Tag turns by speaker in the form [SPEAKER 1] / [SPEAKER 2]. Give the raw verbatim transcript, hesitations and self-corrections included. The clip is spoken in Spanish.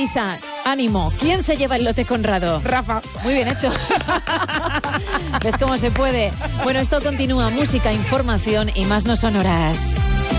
[SPEAKER 1] Marisa, ánimo. ¿Quién se lleva el lote Conrado?
[SPEAKER 2] Rafa.
[SPEAKER 1] Muy bien hecho. ¿Ves cómo se puede? Bueno, esto continúa. Música, información y más no son horas.